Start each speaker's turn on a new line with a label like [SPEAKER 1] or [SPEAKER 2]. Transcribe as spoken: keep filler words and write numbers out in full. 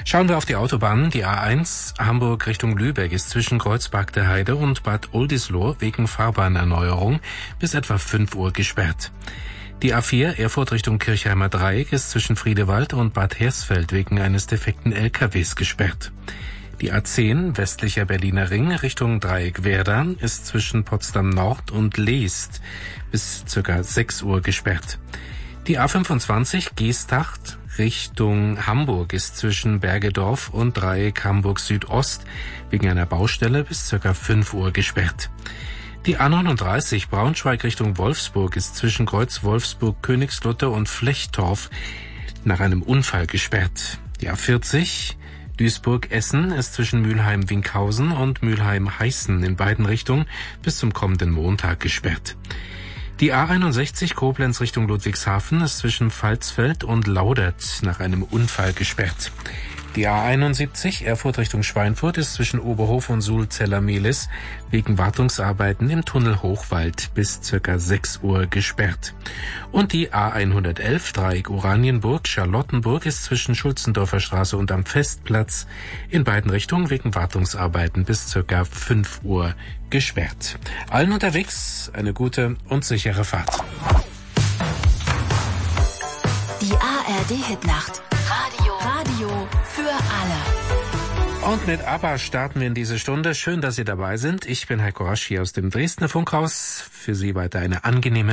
[SPEAKER 1] Schauen wir auf die Autobahnen. Die A eins Hamburg Richtung Lübeck ist zwischen Kreuzberg der Heide und Bad Oldesloe wegen Fahrbahnerneuerung bis etwa fünf Uhr gesperrt. Die A vier Erfurt Richtung Kirchheimer Dreieck ist zwischen Friedewald und Bad Hersfeld wegen eines defekten L K Ws gesperrt. Die A zehn westlicher Berliner Ring Richtung Dreieck Werder ist zwischen Potsdam Nord und Leest bis ca. sechs Uhr gesperrt. Die A fünfundzwanzig Geesthacht Richtung Hamburg ist zwischen Bergedorf und Dreieck Hamburg Südost wegen einer Baustelle bis ca. fünf Uhr gesperrt. Die A neununddreißig Braunschweig Richtung Wolfsburg ist zwischen Kreuz Wolfsburg, Königslutter und Flechtorf nach einem Unfall gesperrt. Die A vierzig Duisburg-Essen ist zwischen Mülheim-Winkhausen und Mülheim-Heißen in beiden Richtungen bis zum kommenden Montag gesperrt. Die A einundsechzig Koblenz Richtung Ludwigshafen ist zwischen Pfalzfeld und Laudert nach einem Unfall gesperrt. Die A einundsiebzig Erfurt Richtung Schweinfurt ist zwischen Oberhof und Sulzeller-Mehlis wegen Wartungsarbeiten im Tunnel Hochwald bis ca. sechs Uhr gesperrt. Und die A hundertelf Dreieck Oranienburg-Charlottenburg ist zwischen Schulzendorfer Straße und am Festplatz in beiden Richtungen wegen Wartungsarbeiten bis ca. fünf Uhr gesperrt. Allen unterwegs eine gute und sichere Fahrt.
[SPEAKER 2] Die A R D-Hitnacht. Radio. Radio für alle.
[SPEAKER 1] Und mit ABBA starten wir in diese Stunde. Schön, dass Sie dabei sind. Ich bin Heiko Rasch hier aus dem Dresdner Funkhaus. Für Sie weiter eine angenehme